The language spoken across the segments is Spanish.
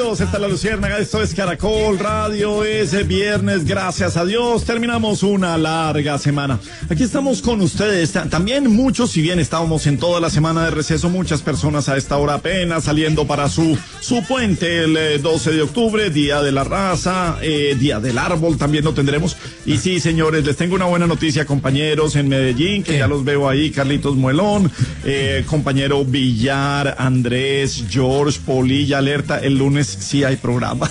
Bienvenidos, esta es La Luciérnaga, esto es Caracol Radio, es viernes, gracias a Dios, terminamos una larga semana. Aquí estamos con ustedes, también muchos, si bien estábamos en toda la semana de receso, muchas personas a esta hora apenas saliendo para su puente, el 12 de octubre, Día de la Raza, Día del Árbol, también lo tendremos. Y sí, señores, les tengo una buena noticia, compañeros en Medellín, que ya los veo ahí, Carlitos Muelón, compañero Villar, Andrés, George, Polilla, alerta, el lunes sí hay programa.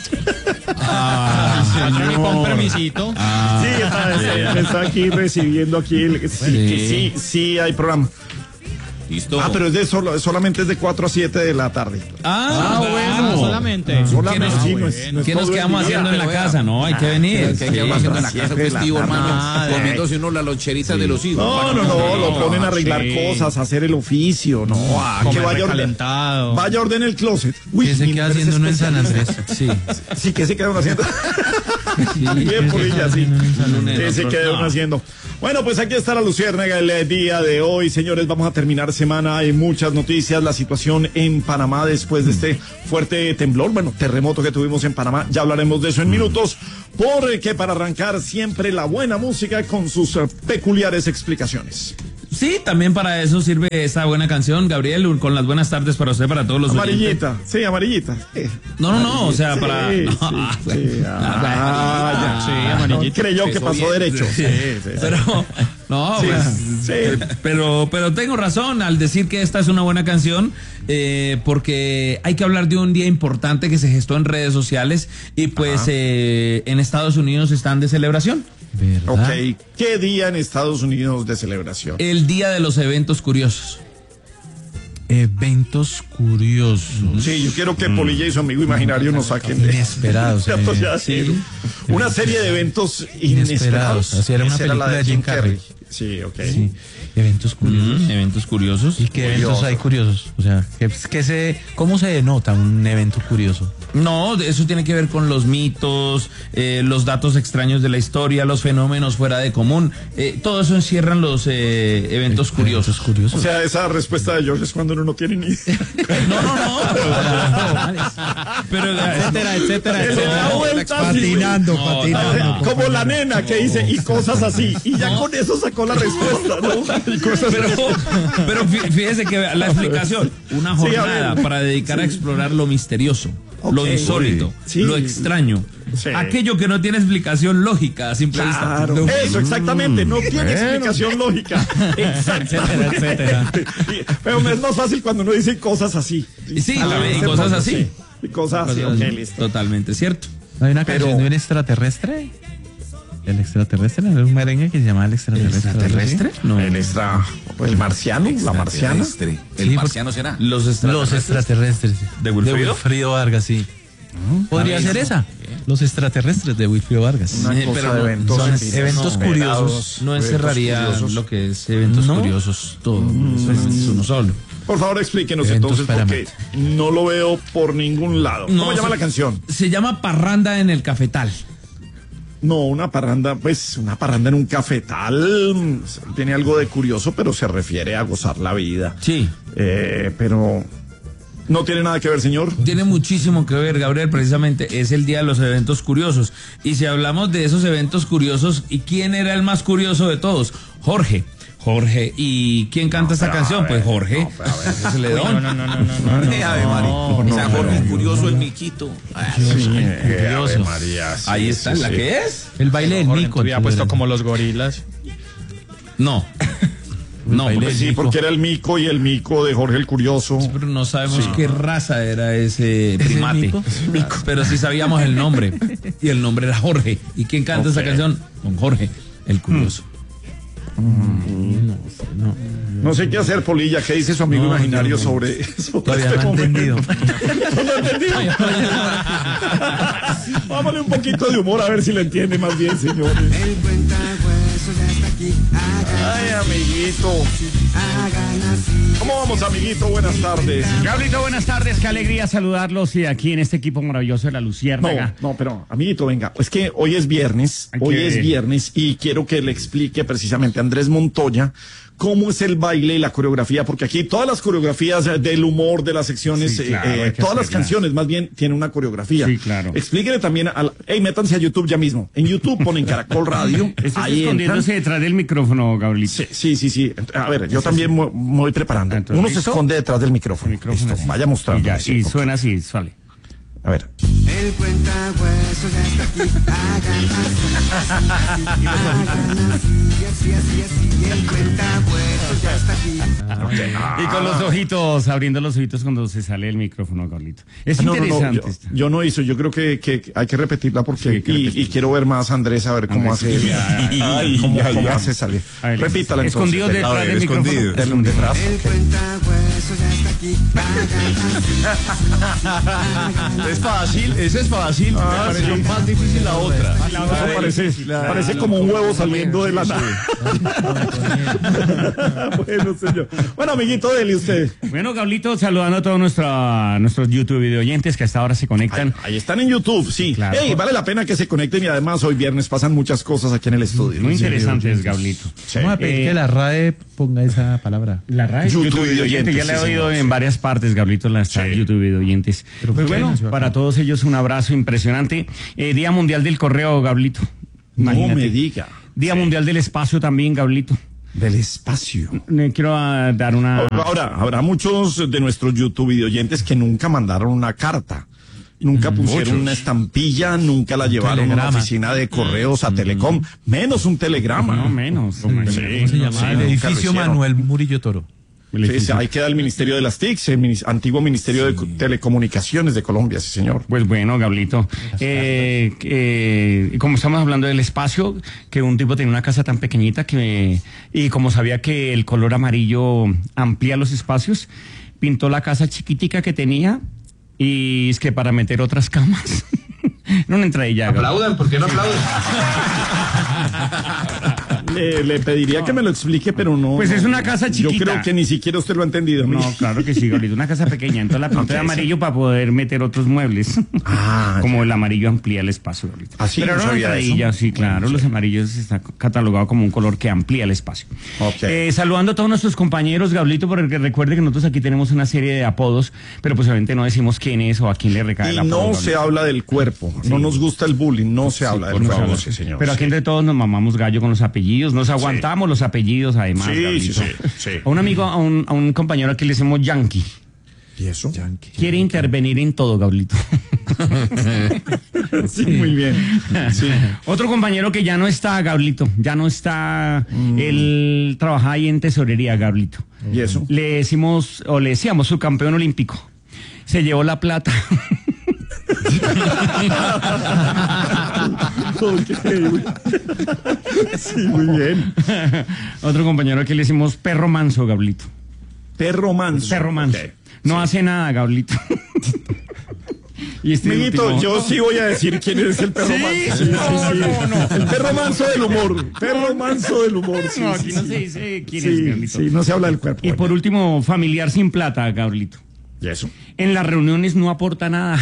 Con permisito. Sí, está aquí recibiendo aquí, sí hay programa. Listo. Pero es solamente es de 4 a 7 de la tarde. Bueno. Solamente. ¿Qué nos quedamos haciendo en la casa? No, hay que venir. ¿Qué quedamos haciendo en la casa festivo, hermano? Comiéndose uno la loncherita de los hijos. No, lo ponen a arreglar cosas, a hacer el oficio, que vaya a ordenar el closet. ¿Qué se queda haciendo uno en San Andrés? Sí, ¿qué se queda uno haciendo? Bien, Polilla, sí. ¿Qué se queda uno haciendo? Bueno, pues aquí está La Luciérnaga el día de hoy, señores, vamos a terminar semana, hay muchas noticias, la situación en Panamá después de este fuerte temblor, terremoto que tuvimos en Panamá, ya hablaremos de eso en minutos, porque para arrancar siempre la buena música con sus peculiares explicaciones. Sí, también para eso sirve esa buena canción, Gabriel, con las buenas tardes para usted, para todos los amarillita, oyentes. sí, amarillita. No, o sea, para... amarillita. Creyó que pasó derecho. Pero tengo razón al decir que esta es una buena canción, porque hay que hablar de un día importante que se gestó en redes sociales y pues en Estados Unidos están de celebración. ¿Verdad? Ok, ¿qué día en Estados Unidos de celebración? El día de los eventos curiosos. Eventos curiosos. Sí, yo quiero que Polilla y su amigo imaginario nos saquen de... Inesperados. Una serie de eventos inesperados. Así era una película de Jim Carrey. Sí, ok. Sí. Eventos curiosos. Eventos curiosos. ¿Y qué eventos hay curiosos? O sea, ¿cómo se denota un evento curioso? No, eso tiene que ver con los mitos, los datos extraños de la historia, los fenómenos fuera de común. Todo eso encierran los eventos curiosos. O sea, esa respuesta de George es cuando uno no tiene ni idea. No. Pero etcétera. Patinando. Como la nena que dice, y cosas así. Y ya con eso sacó la respuesta, ¿no? Pero fíjese que la explicación, una jornada para dedicar a explorar lo misterioso, lo insólito, lo extraño, aquello que no tiene explicación lógica a simple vista. Eso, exactamente, no tiene explicación lógica. Etcétera. Pero es más fácil cuando uno dice cosas así. Sí, cosas así. Cosas así, listo. Totalmente cierto. ¿Hay una canción de un extraterrestre? ¿El extraterrestre? ¿No era un merengue que se llamaba El extraterrestre? ¿El extraterrestre? No. ¿El marciano? ¿La marciana? ¿El marciano será? Los extraterrestres. ¿De Wilfrido? De Wilfrido Vargas, sí. Podría ser esa. Los extraterrestres de Wilfrido Vargas. Pero eventos curiosos. No encerraría lo que es eventos curiosos. Todo. Es uno solo. Por favor, explíquenos entonces, porque no lo veo por ningún lado. ¿Cómo se llama la canción? Se llama Parranda en el Cafetal. No, una parranda en un cafetal tiene algo de curioso, pero se refiere a gozar la vida. Sí. Pero no tiene nada que ver, señor. Tiene muchísimo que ver, Gabriel, precisamente es el día de los eventos curiosos. Y si hablamos de esos eventos curiosos, ¿y quién era el más curioso de todos? Jorge. ¿Y quién canta esta canción? Pues Jorge. Ese Ledón. No. Esa Jorge curioso, el miquito. Curioso. Ahí está, ¿la que es? El baile del mico. Había puesto como los gorilas. No, porque era el mico y el mico de Jorge el Curioso. Sí, pero no sabemos qué raza era ese primate. ¿Mico? Pero sí sabíamos el nombre. Y el nombre era Jorge. ¿Y quién canta esa canción? Don Jorge, el Curioso. No sé qué hacer, Polilla. ¿Qué dice su amigo imaginario sobre eso? Todavía no he entendido. Vámonos un poquito de humor a ver si le entiende más bien, señores. Ay, amiguito. ¿Cómo vamos, amiguito? Buenas tardes. Gabrielito, buenas tardes. Qué alegría saludarlos y aquí en este equipo maravilloso de La Luciérnaga. No, pero, amiguito, venga. Es que hoy es viernes y quiero que le explique precisamente a Andrés Montoya cómo es el baile y la coreografía, porque aquí todas las coreografías del humor de las secciones, Sí, claro, todas las canciones más bien tienen una coreografía. Sí, claro. Explíquenle también métanse a YouTube ya mismo. En YouTube ponen Caracol Radio. Estás ahí escondiéndose detrás del micrófono, Gabrielito. Sí. A ver, yo también me voy preparando. Entonces, Uno se ¿listo? esconde detrás del micrófono. Listo, así. vaya mostrando. Y, ya, Sí, y ok. suena así, sale. A ver. El cuentahuesos ya está aquí, hagan así, el cuentahuesos ya está aquí. Y con los ojitos, abriendo los ojitos cuando se sale el micrófono, Gabrielito. Es interesante. Yo no hizo, yo creo que hay que repetirla porque Sí, hay que repetirla. y quiero ver más a Andrés a ver cómo Andrés, hace cómo hace salir. A ver, Repítala entonces. escondidos detrás del micrófono. Denle un detrás. El cuentahuesos ya está aquí, Es fácil, eso es fácil. Me pareció más difícil la otra. Eso parece como un huevo saliendo de la nada. Bueno, señor. Bueno, amiguito, dele usted. Bueno, Gablito, saludando a todos nuestros YouTube video oyentes que hasta ahora se conectan. Ahí están en YouTube, sí. Claro. Ey, vale la pena que se conecten y además hoy viernes pasan muchas cosas aquí en el estudio. Muy Sí, interesantes, Gablito. Sí. Vamos a pedir que la RAE ponga esa palabra. La radio YouTube video oyentes, ya la he sí, oído señor, en sí. varias partes, Gablito, las YouTube video oyentes. Pero Pues ¿por qué bueno, no se va a para acabar? todos ellos un abrazo impresionante. Día Mundial del Correo, Gablito. No Imagínate. me diga. Día Mundial del Espacio también, Gablito. Del espacio. Quiero dar una... Ahora, habrá muchos de nuestros YouTube videoyentes que nunca mandaron una carta. Nunca pusieron una estampilla, nunca la llevaron a una telegrama. oficina de correos, a Telecom, menos un telegrama. No menos. imagínate. ¿Cómo se llama? El nunca lo edificio hicieron. Manuel Murillo Toro. Sí, ahí queda el Ministerio de las TICs, antiguo Ministerio de Telecomunicaciones de Colombia, sí, señor. Pues bueno, Gablito, como estamos hablando del espacio, que un tipo tenía una casa tan pequeñita y como sabía que el color amarillo amplía los espacios, pintó la casa chiquitica que tenía y es que para meter otras camas. No entra ella. Aplaudan, ¿por qué no aplauden? Le pediría que me lo explique, pero no. Pues no, es una casa Yo chiquita. creo que ni siquiera usted lo ha entendido. No, claro que sí, Gablito, una casa pequeña, entonces la pinté de Ok, amarillo para poder meter otros mueles. Ah, Como el amarillo amplía el espacio, Gablito. ¿Ah, sí? Pero No no sabía entradilla, eso. sí, claro, Bueno, los sí. amarillos está catalogado como un color que amplía el espacio. Ok. Saludando a todos nuestros compañeros, Gablito, porque recuerde que nosotros aquí tenemos una serie de apodos, pero pues obviamente no decimos quién es o a quién le recae el Y apodo. no Gablito. se habla del cuerpo, no nos gusta el bullying, no se habla del Por cuerpo, favor. sí, señor. Pero aquí sí. entre todos nos mamamos gallo con los apellidos, nos aguantamos los apellidos además, Sí, Gablito. sí. A un amigo, a un compañero aquí le decimos Yankee. ¿Y eso? Quiere intervenir en todo, Gablito. Sí, muy bien. Sí. Otro compañero que ya no está, Gablito, ya no está, él trabaja ahí en tesorería, Gablito. ¿Y eso? Le decíamos subcampeón olímpico. Se llevó la plata. Sí, muy bien. Otro compañero que le decimos perro manso, Gablito. Perro manso. Perro manso. Ok. No hace nada, Gablito. Y este Amiguito, último- yo sí voy a decir quién es el perro ¿Sí? manso. No. El perro manso del humor. Perro manso del humor. Sí, No, sí, aquí no sí. se dice quién es, Sí, Gablito. sí, no se habla del cuerpo. Y por último, familiar sin plata, Gablito. ¿Y eso? En las reuniones no aporta nada.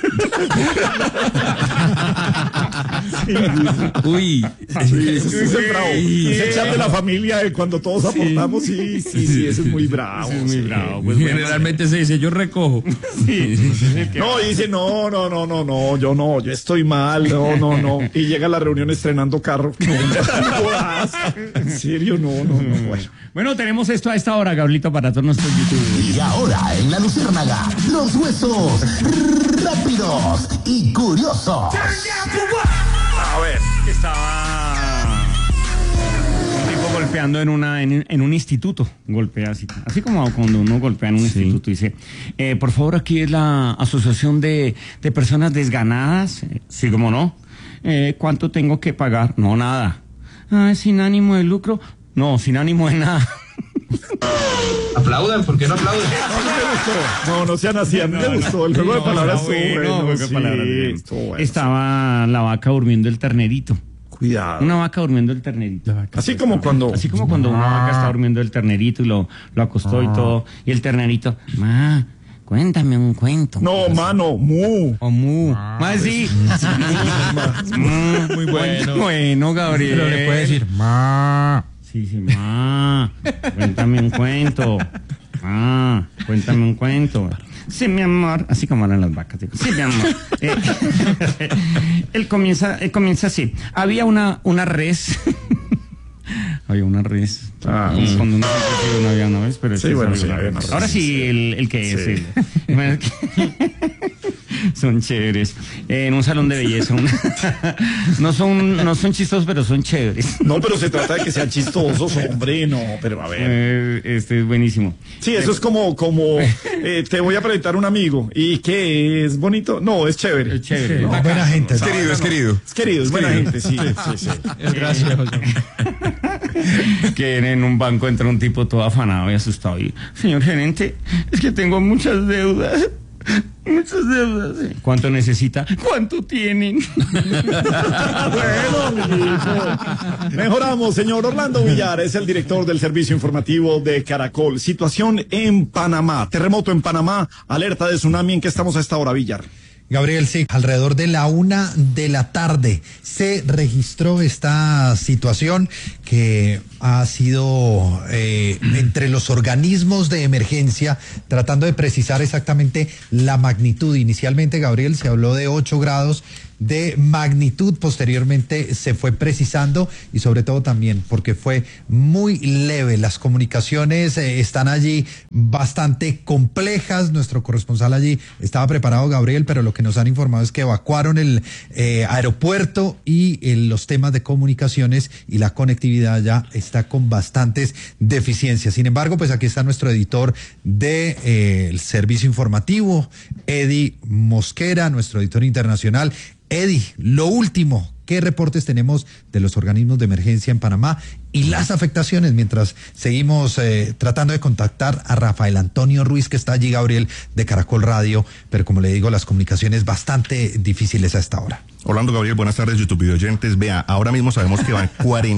Uy. Sí, ese es el bravo. Ese chat de la familia de cuando todos aportamos, sí, ese es muy bravo. Ese es muy sí. bravo. Pues bueno, Generalmente se dice, yo recojo. No, y dice, no, yo estoy mal, no. Y llega a la reunión estrenando carro. No jodas. En serio, no. Bueno. Bueno, tenemos esto a esta hora, Gablito, para todos nuestros youtubers. Y ahora en la Luciérnaga, los huesos rápidos y curiosos. A ver. Estaba un tipo golpeando en un instituto, golpea así como cuando uno golpea en un instituto, dice, por favor, aquí es la asociación de personas desganadas, sí, como no, ¿cuánto tengo que pagar? No, nada. Sin ánimo de lucro, no, sin ánimo de nada. Aplaudan, ¿por qué no aplauden? No sean así, a mí me gustó. El juego de palabras estuvo bueno. juego de Sí, palabras, bien. estuvo bueno. Estaba la vaca durmiendo el ternerito. Cuidado. Una vaca durmiendo el ternerito. Así como cuando... Así como cuando una vaca está durmiendo el ternerito y lo acostó y todo, y el ternerito, ma, cuéntame un cuento. No, mano, mu. O mu. Ma, sí. Muy bueno. Bueno, Gabriel. Pero le puede decir, ma. Sí, cuéntame un cuento. Cuéntame un cuento. Sí, mi amor. Así como hablan las vacas. Digo, sí, mi amor. Él comienza así. Había una res. Había una res. Cuando uno no había una vez, pero sí, bueno, sí, había una res. Ahora sí, el que es. Bueno, son chéveres. En un salón de belleza. No son chistosos, pero son chéveres. No, pero se trata de que sean chistosos, hombre, no, pero a ver. Este es buenísimo. Sí, eso es como te voy a presentar un amigo. ¿Y qué es bonito? No, es chévere. Es chévere. No, buena gente. Es querido. Es querido, es buena gente, sí. Es gracioso. Que en un banco entra un tipo todo afanado y asustado y, señor gerente, es que tengo muchas deudas. ¿Cuánto necesita? ¿Cuánto tienen? Mejoramos, señor. Orlando Villar es el director del servicio informativo de Caracol. Situación en Panamá. Terremoto en Panamá. Alerta de tsunami. ¿En qué estamos a esta hora, Villar? Gabriel, sí, alrededor de la 1:00 p.m. se registró esta situación que ha sido entre los organismos de emergencia tratando de precisar exactamente la magnitud. Inicialmente, Gabriel, se habló de 8 grados de magnitud, posteriormente se fue precisando y sobre todo también porque fue muy leve. Las comunicaciones están allí bastante complejas. Nuestro corresponsal allí estaba preparado, Gabriel, pero lo que nos han informado es que evacuaron el aeropuerto y los temas de comunicaciones y la conectividad ya está con bastantes deficiencias. Sin embargo, pues aquí está nuestro editor del servicio informativo, Eddie Mosquera, nuestro editor internacional. Eddie, lo último, ¿qué reportes tenemos de los organismos de emergencia en Panamá y las afectaciones mientras seguimos tratando de contactar a Rafael Antonio Ruiz, que está allí, Gabriel, de Caracol Radio, pero como le digo, las comunicaciones bastante difíciles a esta hora? Orlando, Gabriel, buenas tardes, YouTube oyentes. Vea, ahora mismo sabemos que van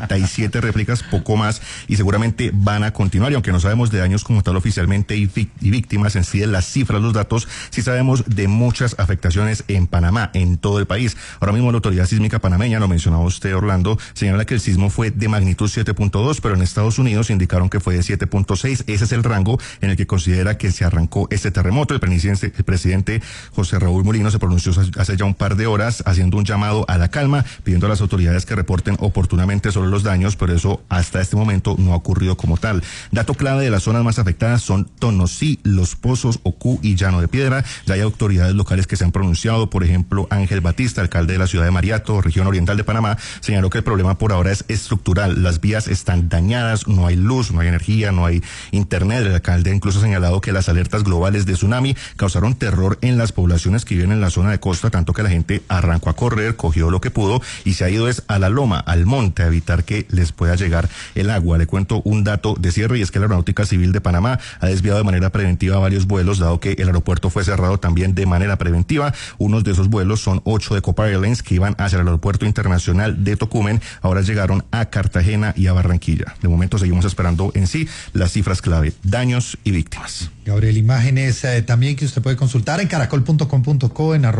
47 réplicas, poco más, y seguramente van a continuar. Y aunque no sabemos de daños como tal oficialmente y víctimas en sí de las cifras, los datos, sí sabemos de muchas afectaciones en Panamá, en todo el país. Ahora mismo la Autoridad Sísmica Panameña, lo mencionaba usted, Orlando, señala que el sismo fue de magnitud 7.2, pero en Estados Unidos indicaron que fue de 7.6. Ese es el rango en el que considera que se arrancó este terremoto. El presidente José Raúl Mulino se pronunció hace ya un par de horas haciendo un llamado a la calma, pidiendo a las autoridades que reporten oportunamente sobre los daños, pero eso hasta este momento no ha ocurrido como tal. Dato clave de las zonas más afectadas son Tonosí, Los Pozos, Ocú y Llano de Piedra. Ya hay autoridades locales que se han pronunciado. Por ejemplo, Ángel Batista, alcalde de la ciudad de Mariato, región oriental de Panamá, señaló que el problema por ahora es estructural. Las vías están dañadas, no hay luz, no hay energía, no hay internet. El alcalde incluso ha señalado que las alertas globales de tsunami causaron terror en las poblaciones que viven en la zona de costa, tanto que la gente arrancó a correr, cogió lo que pudo y se ha ido a la loma, al monte, a evitar que les pueda llegar el agua. Le cuento un dato de cierre, y es que la Aeronáutica Civil de Panamá ha desviado de manera preventiva varios vuelos, dado que el aeropuerto fue cerrado también de manera preventiva. Unos de esos vuelos son 8 de Copa Airlines que iban hacia el aeropuerto internacional de Tocumen, ahora llegaron a Cartagena y a Barranquilla. De momento seguimos esperando en sí las cifras clave, daños y víctimas. Gabriel, imágenes también que usted puede consultar en caracol.com.co, en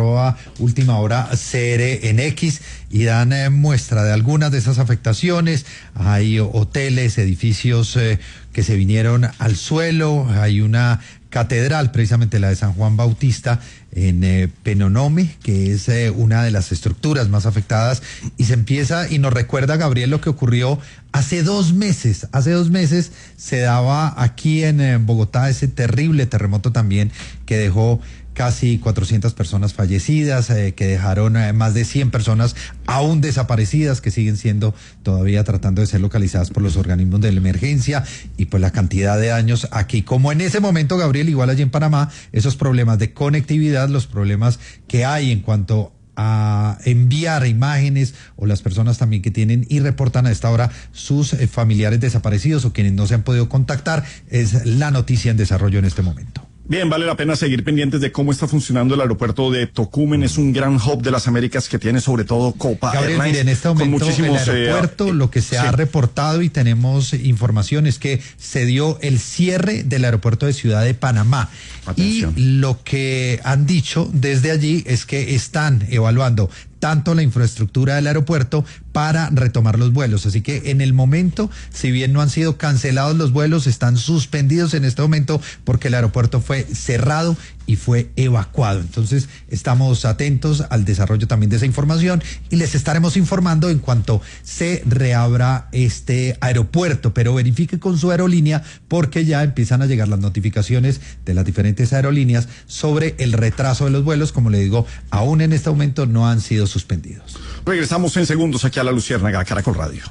@ultimahora.cr en X, y dan muestra de algunas de esas afectaciones. Hay hoteles, edificios que se vinieron al suelo. Hay una catedral, precisamente la de San Juan Bautista, en Penonome, que es una de las estructuras más afectadas, y se empieza y nos recuerda, Gabriel, lo que ocurrió hace 2 meses. Hace 2 meses se daba aquí en Bogotá ese terrible terremoto también que dejó casi 400 personas fallecidas, que dejaron más de 100 personas aún desaparecidas, que siguen siendo todavía tratando de ser localizadas por los organismos de la emergencia, y pues la cantidad de daños aquí, como en ese momento, Gabriel, igual allí en Panamá, esos problemas de conectividad, los problemas que hay en cuanto a enviar imágenes, o las personas también que tienen y reportan a esta hora sus familiares desaparecidos o quienes no se han podido contactar, es la noticia en desarrollo en este momento. Bien, vale la pena seguir pendientes de cómo está funcionando el aeropuerto de Tocumen. Es un gran hub de las Américas que tiene sobre todo Copa Gabriel, Airlines. mire, en este momento el aeropuerto, lo que se ha reportado y tenemos información es que se dio el cierre del aeropuerto de Ciudad de Panamá. Atención. Y lo que han dicho desde allí es que están evaluando tanto la infraestructura del aeropuerto para retomar los vuelos. Así que en el momento, si bien no han sido cancelados los vuelos, están suspendidos en este momento porque el aeropuerto fue cerrado y fue evacuado. Entonces estamos atentos al desarrollo también de esa información y les estaremos informando en cuanto se reabra este aeropuerto, pero verifique con su aerolínea porque ya empiezan a llegar las notificaciones de las diferentes aerolíneas sobre el retraso de los vuelos. Como le digo, aún en este momento no han sido suspendidos. Regresamos en segundos aquí a La Luciérnaga, Caracol Radio.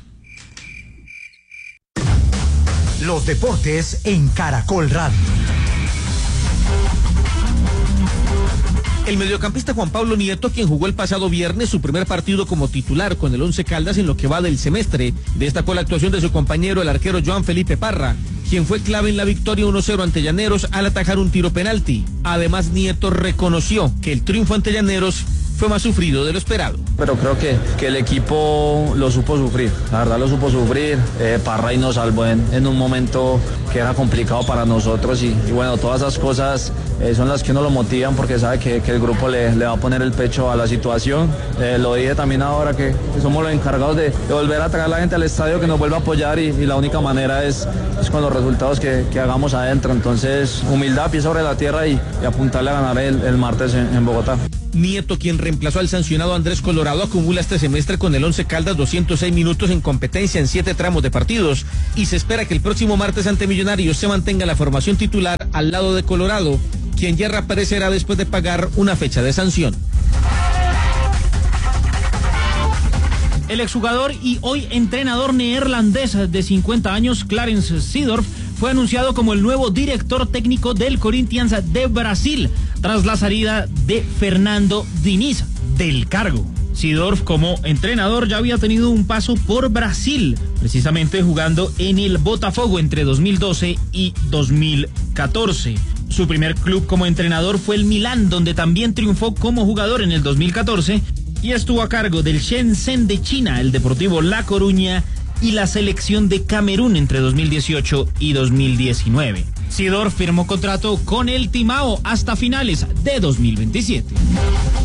Los deportes en Caracol Radio. El mediocampista Juan Pablo Nieto, quien jugó el pasado viernes su primer partido como titular con el Once Caldas en lo que va del semestre, destacó la actuación de su compañero el arquero Joan Felipe Parra, quien fue clave en la victoria 1-0 ante Llaneros al atajar un tiro penalti. Además, Nieto reconoció que el triunfo ante Llaneros fue más sufrido de lo esperado. Pero creo que el equipo lo supo sufrir, la verdad lo supo sufrir. Parra y nos salvó en un momento que era complicado para nosotros y bueno, todas esas cosas son las que uno lo motivan porque sabe que el grupo le va a poner el pecho a la situación. Lo dije también ahora que somos los encargados de volver a traer a la gente al estadio, que nos vuelva a apoyar y la única manera es con los resultados que hagamos adentro. Entonces, humildad, pie sobre la tierra y apuntarle a ganar el martes en Bogotá. Nieto, quien reemplazó al sancionado Andrés Colorado, acumula este semestre con el Once Caldas 206 minutos en competencia en 7 tramos de partidos y se espera que el próximo martes ante Millonarios se mantenga la formación titular al lado de Colorado, quien ya reaparecerá después de pagar una fecha de sanción. El exjugador y hoy entrenador neerlandés de 50 años, Clarence Seedorf, fue anunciado como el nuevo director técnico del Corinthians de Brasil, tras la salida de Fernando Diniz del cargo. Seedorf, como entrenador, ya había tenido un paso por Brasil, precisamente jugando en el Botafogo entre 2012 y 2014. Su primer club como entrenador fue el Milán, donde también triunfó como jugador en el 2014 y estuvo a cargo del Shenzhen de China, el Deportivo La Coruña y la selección de Camerún entre 2018 y 2019. Seedorf firmó contrato con el Timao hasta finales de 2027.